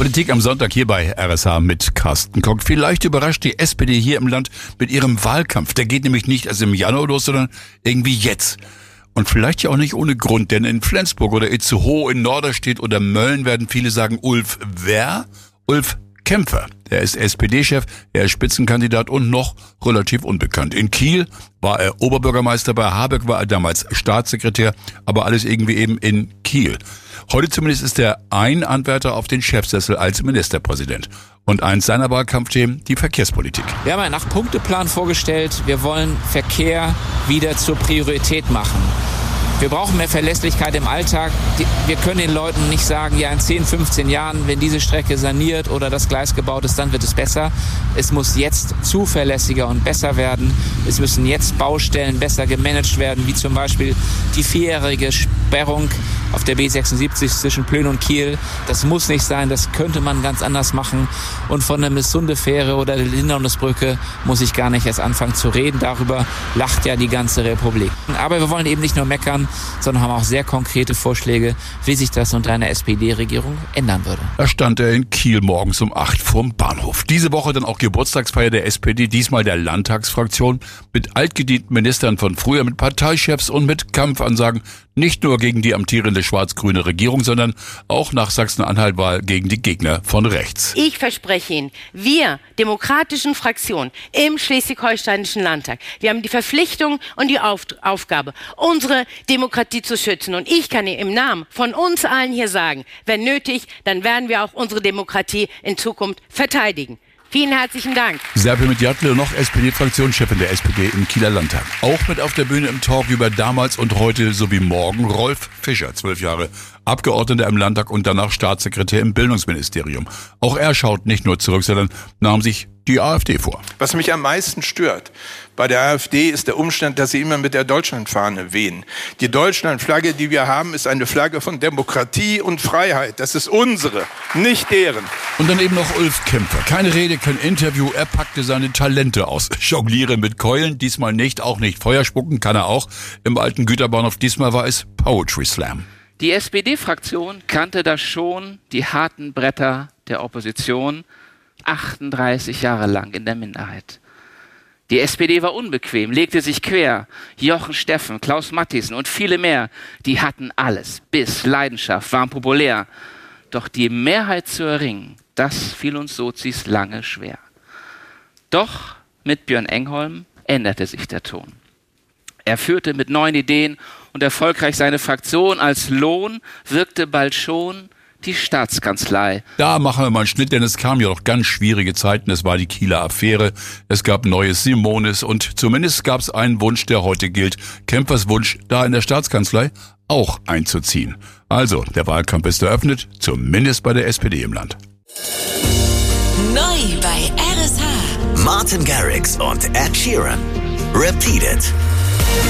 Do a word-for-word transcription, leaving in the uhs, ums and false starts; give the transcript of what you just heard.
Politik am Sonntag hier bei R S H mit Carsten Koch. Vielleicht überrascht die S P D hier im Land mit ihrem Wahlkampf. Der geht nämlich nicht erst im Januar los, sondern irgendwie jetzt. Und vielleicht ja auch nicht ohne Grund, denn in Flensburg oder Itzehoe, in Norderstedt oder Mölln werden viele sagen, Ulf wer? Ulf Kämpfer. Er ist S P D-Chef, er ist Spitzenkandidat und noch relativ unbekannt. In Kiel war er Oberbürgermeister, bei Habeck war er damals Staatssekretär, aber alles irgendwie eben in Kiel. Heute zumindest ist er ein Anwärter auf den Chefsessel als Ministerpräsident. Und eins seiner Wahlkampfthemen, die Verkehrspolitik. Wir haben einen Acht-Punkte-Plan vorgestellt. Wir wollen Verkehr wieder zur Priorität machen. Wir brauchen mehr Verlässlichkeit im Alltag. Wir können den Leuten nicht sagen, ja in zehn, fünfzehn Jahren, wenn diese Strecke saniert oder das Gleis gebaut ist, dann wird es besser. Es muss jetzt zuverlässiger und besser werden. Es müssen jetzt Baustellen besser gemanagt werden, wie zum Beispiel die vierjährige Sperrung auf der B sechsundsiebzig zwischen Plön und Kiel. Das muss nicht sein, das könnte man ganz anders machen. Und von der Missunde-Fähre oder der Lindernusbrücke muss ich gar nicht erst anfangen zu reden. Darüber lacht ja die ganze Republik. Aber wir wollen eben nicht nur meckern, sondern haben auch sehr konkrete Vorschläge, wie sich das unter einer S P D-Regierung ändern würde. Da stand er in Kiel morgens um acht vorm Bahnhof. Diese Woche dann auch Geburtstagsfeier der S P D, diesmal der Landtagsfraktion, mit altgedienten Ministern von früher, mit Parteichefs und mit Kampfansagen, nicht nur gegen die amtierende schwarz-grüne Regierung, sondern auch nach Sachsen-Anhalt-Wahl gegen die Gegner von rechts. Ich verspreche Ihnen, wir demokratischen Fraktionen im Schleswig-Holsteinischen Landtag, wir haben die Verpflichtung und die Auf- Aufgabe, unsere Demokratie zu schützen. Und ich kann Ihnen im Namen von uns allen hier sagen, wenn nötig, dann werden wir auch unsere Demokratie in Zukunft verteidigen. Vielen herzlichen Dank. Serpil Medjatle, noch S P D-Fraktionschefin der S P D im Kieler Landtag. Auch mit auf der Bühne im Talk über damals und heute sowie morgen Rolf Fischer, zwölf Jahre Abgeordneter im Landtag und danach Staatssekretär im Bildungsministerium. Auch er schaut nicht nur zurück, sondern nahm sich die AfD vor. Was mich am meisten stört bei der AfD ist der Umstand, dass sie immer mit der Deutschlandfahne wehen. Die Deutschlandflagge, die wir haben, ist eine Flagge von Demokratie und Freiheit. Das ist unsere, nicht deren. Und dann eben noch Ulf Kämpfer. Keine Rede, kein Interview. Er packte seine Talente aus. Jongliere mit Keulen, diesmal nicht, auch nicht. Feuerspucken kann er auch. Im alten Güterbahnhof, diesmal war es Poetry Slam. Die S P D-Fraktion kannte da schon die harten Bretter der Opposition, achtunddreißig Jahre lang in der Minderheit. Die S P D war unbequem, legte sich quer. Jochen Steffen, Klaus Matthiessen und viele mehr, die hatten alles. Biss, Leidenschaft, waren populär. Doch die Mehrheit zu erringen, das fiel uns Sozis lange schwer. Doch mit Björn Engholm änderte sich der Ton. Er führte mit neuen Ideen und erfolgreich seine Fraktion. Als Lohn wirkte bald schon die Staatskanzlei. Da machen wir mal einen Schnitt, denn es kamen ja noch ganz schwierige Zeiten. Es war die Kieler Affäre, es gab neues Simonis und zumindest gab es einen Wunsch, der heute gilt. Kämpfers Wunsch, da in der Staatskanzlei auch einzuziehen. Also, der Wahlkampf ist eröffnet, zumindest bei der S P D im Land. Neu bei R S H. Martin Garrix und Ed Sheeran. Repeat It.